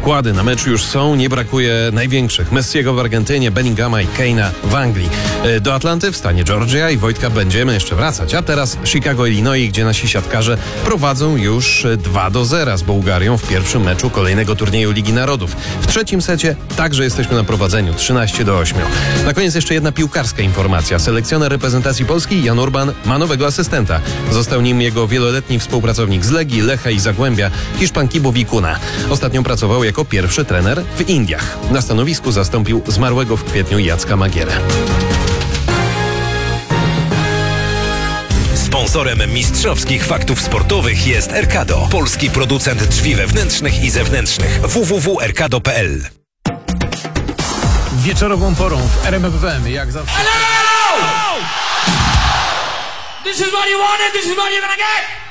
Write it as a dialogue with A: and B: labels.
A: Składy na mecz już są, nie brakuje największych. Messiego w Argentynie, Bellingama i Kane'a w Anglii. Do Atlanty wstanie Georgia i Wojtka będziemy jeszcze wracać. A teraz Chicago, Illinois, gdzie nasi siatkarze prowadzą już 2-0 z Bułgarią w pierwszym meczu kolejnego turnieju Ligi Narodów. W trzecim secie także jesteśmy na prowadzeniu 13-8. Na koniec jeszcze jedna piłkarska informacja. Selekcjoner reprezentacji Polski Jan Urban ma nowego asystenta. Został nim jego wieloletni współpracownik z Legii, Lecha i Zagłębia, Hiszpan Kibo Wikuna. Ostatnio pracował jako pierwszy trener w Indiach. Na stanowisku zastąpił zmarłego w kwietniu Jacka Magierę.
B: Sponsorem mistrzowskich faktów sportowych jest Erkado, polski producent drzwi wewnętrznych i zewnętrznych. www.erkado.pl.
C: Wieczorową porą w RMF FM, jak zawsze.
D: Hello! This is what you wanted, this is what you're gonna get!